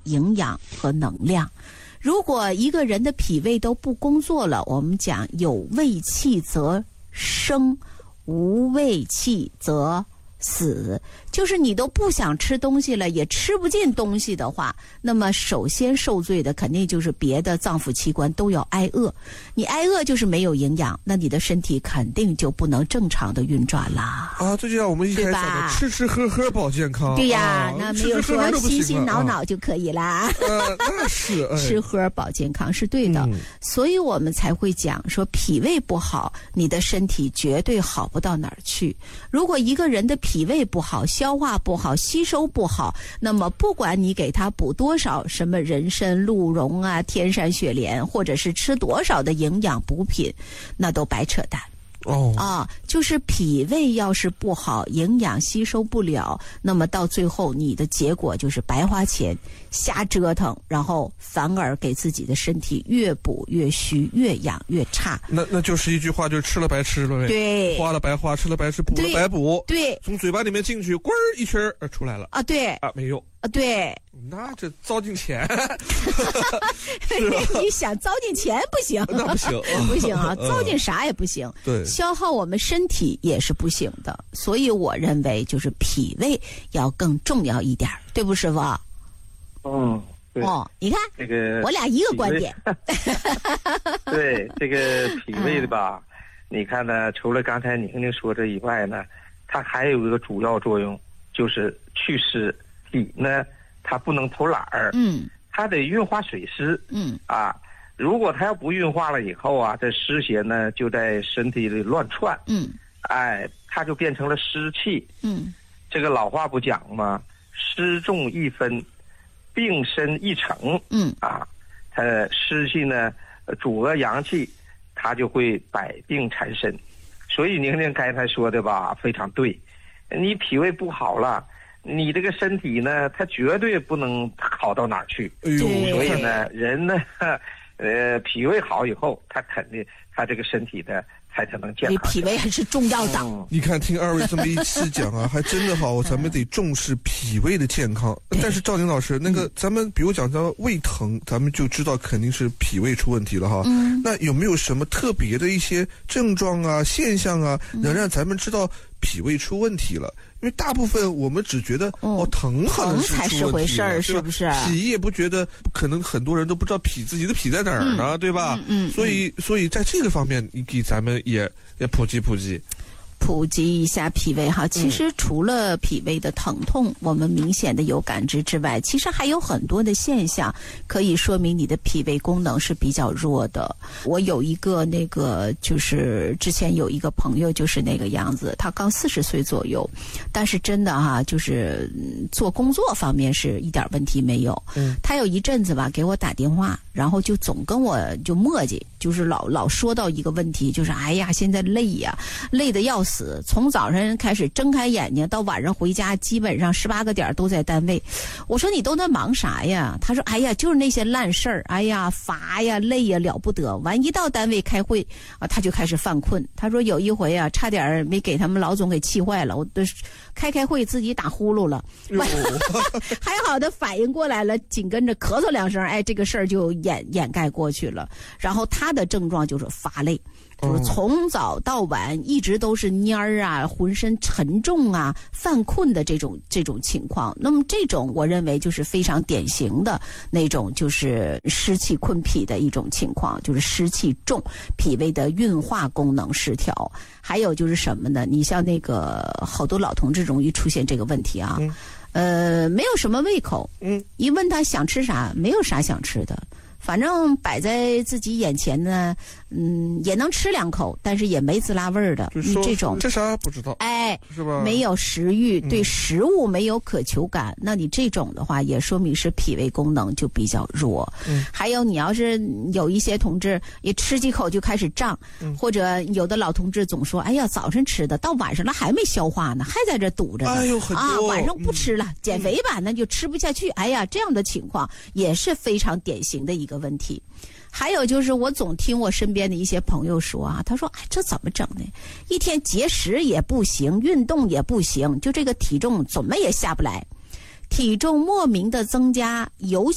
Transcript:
营养和能量。如果一个人的脾胃都不工作了，我们讲有胃气则生，无胃气则死，就是你都不想吃东西了，也吃不进东西的话，那么首先受罪的肯定就是别的脏腑器官都要挨饿。你挨饿就是没有营养，那你的身体肯定就不能正常的运转啦。 啊，这就像我们一开始讲的，吃吃喝喝保健康。 对呀，那没有说心心脑脑就可以啦。 那是吃喝保健康是对的，所以我们才会讲说脾胃不好，你的身体绝对好不到哪儿去。如果一个人的脾胃不好，消化不好，吸收不好，那么不管你给他补多少什么人参、鹿茸啊、天山雪莲，或者是吃多少的营养补品，那都白扯淡。就是脾胃要是不好，营养吸收不了，那么到最后你的结果就是白花钱，瞎折腾，然后反而给自己的身体越补越虚，越养越差。 那就是一句话，就是吃了白吃了呗。 对， 花了白花，吃了白吃，补了白补。 对， 从嘴巴里面进去，滚一圈出来了。 对没用。 对， 那这糟践钱你想糟践钱不行， 那不行， 不行啊，糟践啥也不行。 对， 消耗我们身体也是不行的。所以我认为就是脾胃要更重要一点，对不师傅？ 对。 你看这个我俩一个观点。 对，这个脾胃的吧，你看呢，除了刚才宁宁说这以外呢，它还有一个主要作用，就是祛湿。脾呢，它不能偷懒儿，它得运化水湿，如果它要不运化了以后啊，这湿邪呢就在身体里乱窜，它就变成了湿气，这个老话不讲吗？湿重易分，病深易成，它湿气呢阻遏阳气，它就会百病缠身。所以宁宁刚才说的吧，非常对，你脾胃不好了，你这个身体呢，它绝对不能好到哪儿去。所以呢，人呢，脾胃好以后，他肯定他这个身体的才能健康。 你脾胃还是重要的。 你看，听二位这么一次讲啊，还真的好，咱们得重视脾胃的健康。但是赵宁老师，那个咱们比如讲到胃疼，咱们就知道肯定是脾胃出问题了哈。那有没有什么特别的一些症状啊、现象啊，能让咱们知道脾胃出问题了？因为大部分我们只觉得疼可能是才是回事儿，是不是？ 脾也不觉得，可能很多人都不知道自己的脾在哪儿呢，对吧？所以在这个方面，你给咱们也普及一下脾胃哈。其实除了脾胃的疼痛我们明显的有感知之外，其实还有很多的现象可以说明你的脾胃功能是比较弱的。我有一个就是之前有一个朋友就是那个样子，他刚40岁左右，但是真的哈，就是做工作方面是一点问题没有。他有一阵子吧给我打电话，然后就总跟我就磨叽，就是老说到一个问题，就是哎呀现在累呀，累得要死，从早上开始睁开眼睛到晚上回家，基本上18个点都在单位。我说你都在忙啥呀？他说哎呀就是那些烂事儿，哎呀乏呀累呀了不得。完一到单位开会啊，他就开始犯困。他说有一回啊，差点没给他们老总给气坏了，我都开会自己打呼噜了，还好的反应过来了，紧跟着咳嗽2声，哎，这个事儿就掩盖过去了。然后他的症状就是乏累，就是从早到晚一直都是蔫儿啊，浑身沉重啊，犯困的这种情况。那么这种我认为就是非常典型的那种就是湿气困脾的一种情况，就是湿气重，脾胃的运化功能失调。还有就是什么呢？你像那个好多老同志容易出现这个问题啊，没有什么胃口，一问他想吃啥，没有啥想吃的。反正摆在自己眼前呢，也能吃2口，但是也没滋啦味儿的。这种这啥不知道， 哎， 是吧？ 没有食欲，对食物没有渴求感，那你这种的话，也说明是脾胃功能就比较弱。还有你要是有一些同志也吃几口就开始胀，或者有的老同志总说，哎呀，早晨吃的到晚上了还没消化呢，还在这堵着呢。 哎呦，很多晚上不吃了，减肥吧，那就吃不下去。哎呀，这样的情况也是非常典型的一个问题。还有就是我总听我身边的一些朋友说啊，他说哎，这怎么整呢？一天节食也不行，运动也不行，就这个体重怎么也下不来，体重莫名的增加，尤